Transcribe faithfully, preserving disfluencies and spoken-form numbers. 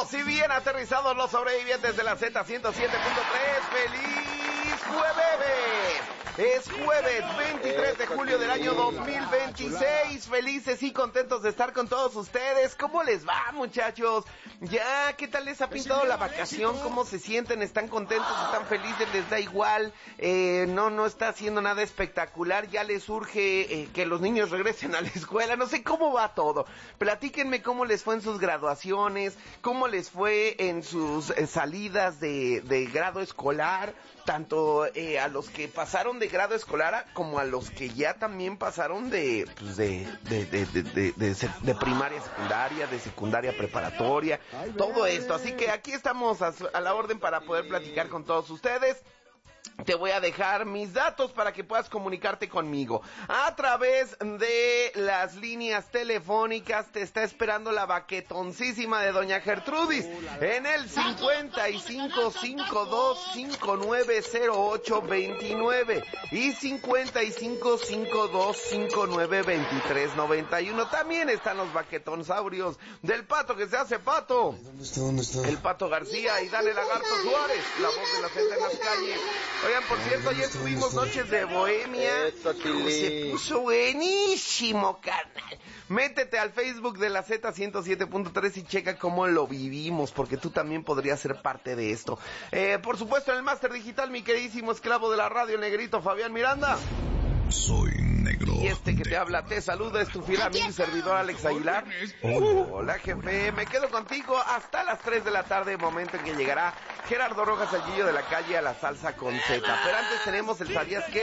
Vivos y bien aterrizados los sobrevivientes de la Z ciento siete punto tres. ¡Feliz jueves! Es jueves veintitrés de julio del año dos mil veintiséis. Felices y contentos de estar con todos ustedes. ¿Cómo les va, muchachos? Ya, ¿qué tal les ha pintado la vacación? ¿Cómo se sienten? ¿Están contentos? ¿Están felices? ¿Les da igual? Eh, no, no está haciendo nada espectacular. Ya les urge eh, que los niños regresen a la escuela. No sé cómo va todo. Platíquenme cómo les fue en sus graduaciones, cómo les fue en sus eh, salidas de, de grado escolar, tanto eh, a los que pasaron de grado escolar como a los que ya también pasaron de pues de de de de, de, de, de, de primaria secundaria, de secundaria preparatoria, todo esto. Así que aquí estamos a, a la orden para poder platicar con todos ustedes. Te voy a dejar mis datos para que puedas comunicarte conmigo. A través de las líneas telefónicas te está esperando la baquetoncísima de Doña Gertrudis en el cincuenta y cinco cincuenta y dos cincuenta y nueve cero ocho veintinueve y cincuenta y cinco cincuenta y dos cincuenta y nueve veintitrés noventa y uno. También están los baquetonsaurios del pato que se hace pato. ¿Dónde está? ¿Dónde está? El Pato García y Dale Lagarto Suárez, la voz de la gente en las calles. Oigan, por cierto, ayer tuvimos Noches de Bohemia. Se puso buenísimo, carnal. Métete al Facebook de la Z ciento siete punto tres y checa cómo lo vivimos, porque tú también podrías ser parte de esto. Eh, por supuesto, en el Máster Digital, mi queridísimo esclavo de la radio, negrito Fabián Miranda. Soy negro. Y este que te habla, te saluda, es tu fiel amigo y servidor Alex Aguilar. Hola. Hola, jefe, me quedo contigo hasta las tres de la tarde, momento en que llegará Gerardo Rojas, el Gillo de la Calle, a la salsa con Z. Pero antes tenemos el ¿Sabías qué?